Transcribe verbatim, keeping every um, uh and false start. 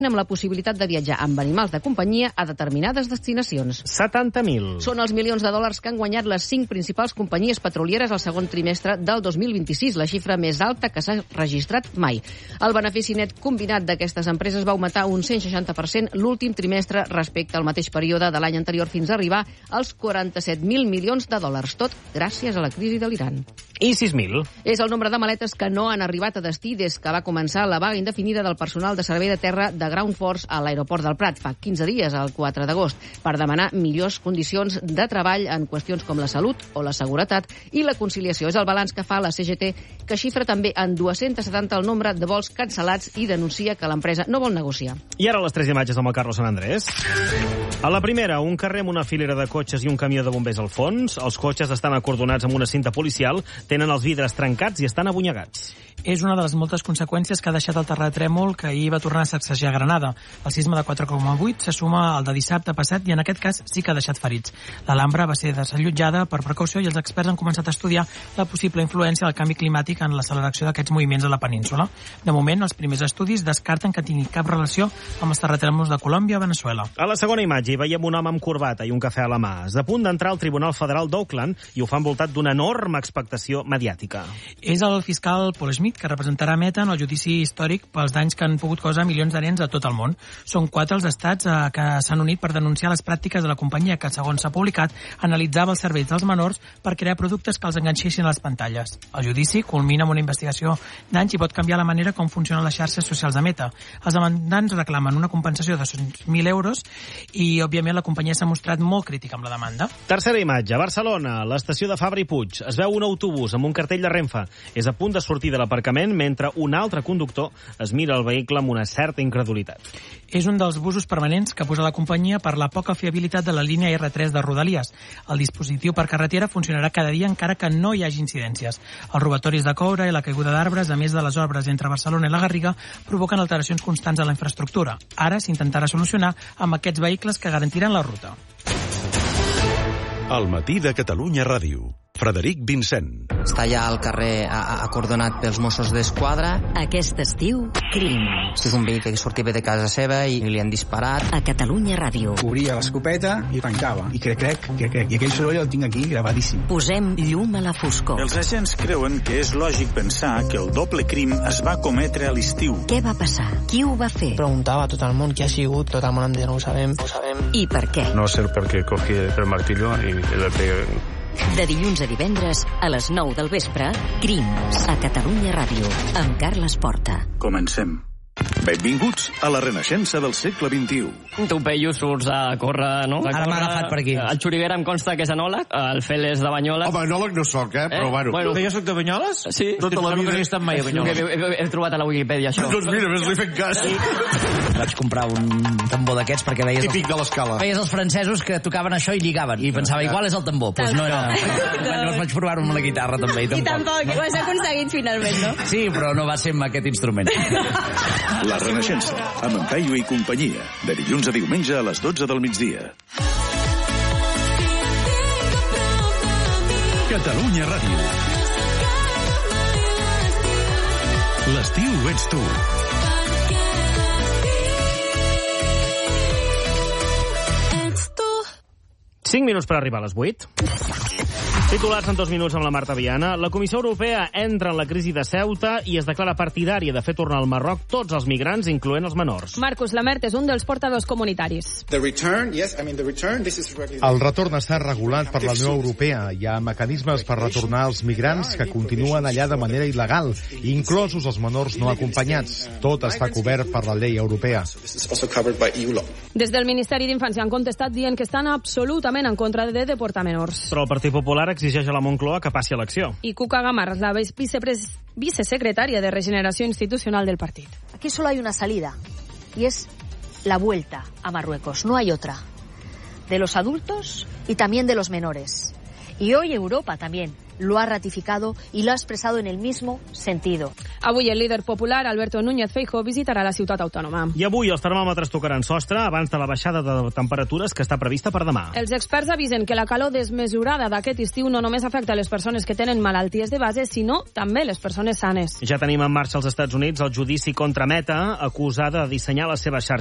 amb la possibilitat de viatjar amb animals de companyia a determinades destinacions. setanta mil. Són els milions de dòlars que han guanyat les cinc principals companyies petrolieres al segon trimestre del dos mil vint-i-sis, la xifra més alta que s'ha registrat mai. El benefici net combinat d'aquestes empreses va augmentar un cent seixanta per cent l'últim trimestre respecte al mateix període de l'any anterior fins a arribar als quaranta-set mil milions de dòlars, tot gràcies a la crisi de l'Iran. I sis mil. És el nombre de maletes que no han arribat a destí des que va començar la vaga indefinida del personal de servei de terra de Ground Force a l'aeroport del Prat fa quinze dies, el quatre d'agost, per demanar millors condicions de treball en qüestions com la salut o la seguretat i la conciliació. És el balanç que fa la C G T, que xifra també en dos-cents setanta el nombre de vols cancel·lats i denuncia que l'empresa no vol negociar. I ara les tres imatges amb el Carlos Sant Andrés. A la primera, un carrer amb una filera de cotxes i un camió de bombers al fons. Els cotxes estan acordonats amb una cinta policial, tenen els vidres trencats i estan abunyegats. És una de les moltes conseqüències que ha deixat el terratrèmol que ahir va tornar a sacsejar Granada. El sisme de quatre coma vuit se suma al de dissabte passat i en aquest cas sí que ha deixat ferits. L'Alhambra va ser desallotjada per precaució i els experts han començat a estudiar la possible influència del canvi climàtic en l'acceleració d'aquests moviments a la península. De moment, els primers estudis descarten que tingui cap relació amb els terratrèmols de Colòmbia o Venezuela. A la segona imatge hi veiem un home amb corbata i un cafè a la mà. És a punt d'entrar al Tribunal Federal d'Oakland i ho fa envoltat d'una enorme expectació mediàtica. És el fiscal Paul Smith que representarà Meta en el judici històric pels danys que han pogut causar milions de nens a tot el món. Són quatre els estats eh, que s'han unit per denunciar les pràctiques de la companyia que, segons s'ha publicat, analitzava els cervells dels menors per crear productes que els enganxessin a les pantalles. El judici culmina amb una investigació d'anys i pot canviar la manera com funcionen les xarxes socials de Meta. Els demandants reclamen una compensació de dos-cents mil euros i, òbviament, la companyia s'ha mostrat molt crítica amb la demanda. Tercera imatge, Barcelona, l'estació de Fabra i Puig. Es veu un autobús amb un cartell de Renfe. És a punt de sortir de l'aparcament mentre un altre conductor es mira el vehicle amb una certa incredulitat. És un dels busos permanents que posa la companyia per la poca fiabilitat de la línia erre tres de Rodalies. El dispositiu per carretera funcionarà cada dia encara que no hi hagi incidències. Els robatoris de coure i la caiguda d'arbres, a més de les obres entre Barcelona i la Garriga, provoquen alteracions constants a la infraestructura. Ara s'intentarà solucionar amb aquests vehicles que garantiran la ruta. El matí de Catalunya Ràdio. Frederic Vincent. Està ja al carrer acordonat pels Mossos d'Esquadra. Aquest estiu, crims. És un veí que sortia de casa seva i li han disparat. A Catalunya Ràdio. Obria l'escopeta i tancava. I crec, crec, crec, crec. I aquell soroll el tinc aquí gravadíssim. Posem llum a la foscor. Els agents creuen que és lògic pensar que el doble crim es va cometre a l'estiu. Què va passar? Qui ho va fer? Preguntava a tot el món qui ha sigut, tot el món em deia no ho sabem, no ho sabem. I per què? No sé per què cogí el martillo i le pegué. De dilluns a divendres, a les nou del vespre, Crims, a Catalunya Ràdio, amb Carles Porta. Comencem. Benvinguts a la renaixença del segle vint-i-u. Tu, Peyu, surts a córrer, no? Ara m'ha agafat per aquí. El Xuriguera em consta que és enòleg, el Fel és de Banyoles. Home, enòleg no soc, eh? Però, eh? bueno. Que jo soc de Banyoles? Sí. Tota la vida he estat mai a Banyoles. He, he, he trobat a la Wikipedia, això. Doncs mira, ves-li fent cas. Vaig comprar un tambor d'aquests perquè veies... Típic de l'escala. Veies els francesos que tocaven això i lligaven. I pensava, igual és el tambor. Doncs no era... Llavors vaig provar-ho amb la guitarra, també. I tampoc, ho has aconseguit finalment, no? Sí, però no va ser amb aquest instrument. La renaixença, amb en Peyu i companyia, de dilluns a diumenge a les dotze del migdia. Catalunya Ràdio. L'estiu ets tu. cinc minuts per arribar a les vuit. Titulars en dos minuts amb la Marta Viana. La Comissió Europea entra en la crisi de Ceuta i es declara partidària de fer tornar al Marroc tots els migrants, incloent els menors. Marcus Lamert és un dels portaveus comunitaris. El retorn està regulat per la Unió Europea. Hi ha mecanismes per retornar els migrants que continuen allà de manera il·legal, inclosos els menors no acompanyats. Tot està cobert per la llei europea. Des del Ministeri d'Infància han contestat dient que estan absolutament en contra de deportar menors. Però el Partit Popular exigeix a la Moncloa que passi a l'acció. Y Cuca Gamarra, la vicepres- vicesecretaria de Regeneración Institucional del partido. Aquí solo hay una salida, y es la vuelta a Marruecos, no hay otra. De los adultos y también de los menores. Y hoy Europa también lo ha ratificado y lo ha expresado en el mismo sentido. Avui el líder popular, Alberto Núñez Feijóo, visitarà la ciutat autònoma. I avui els termòmetres tocaran sostre abans de la baixada de temperatures que està prevista per demà. Els experts avisen que la calor desmesurada d'aquest estiu no només afecta les persones que tenen malalties de base, sinó també les persones sanes. Ja tenim en marxa als Estats Units el judici contra Meta, acusada de dissenyar les seves xarxes